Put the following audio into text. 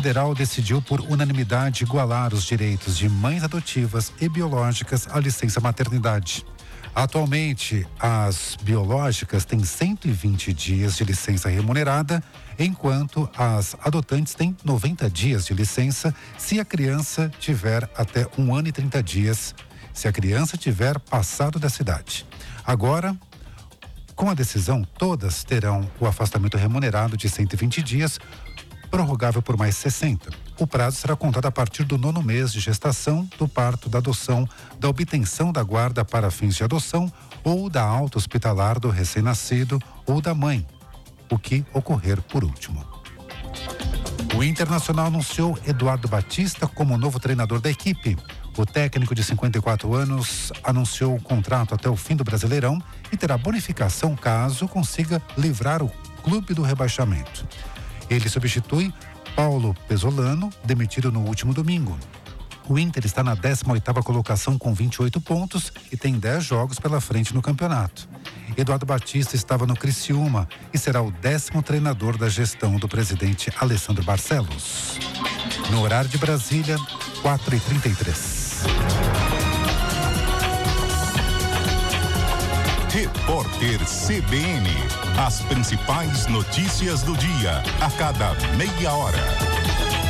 Federal decidiu por unanimidade igualar os direitos de mães adotivas e biológicas à licença maternidade. Atualmente, as biológicas têm 120 dias de licença remunerada, enquanto as adotantes têm 90 dias de licença se a criança tiver até 1 ano e 30 dias, se a criança tiver passado dessa idade. Agora, com a decisão, todas terão o afastamento remunerado de 120 dias, prorrogável por mais 60. O prazo será contado a partir do 9º mês de gestação, do parto, da adoção, da obtenção da guarda para fins de adoção ou da alta hospitalar do recém-nascido ou da mãe, o que ocorrer por último. O Internacional anunciou Eduardo Batista como novo treinador da equipe. O técnico de 54 anos anunciou o contrato até o fim do Brasileirão e terá bonificação caso consiga livrar o clube do rebaixamento. Ele substitui Paulo Pesolano, demitido no último domingo. O Inter está na 18ª colocação com 28 pontos e tem 10 jogos pela frente no campeonato. Eduardo Batista estava no Criciúma e será o 10º treinador da gestão do presidente Alessandro Barcelos. No horário de Brasília, 4h33. Repórter CBN. As principais notícias do dia, a cada meia hora.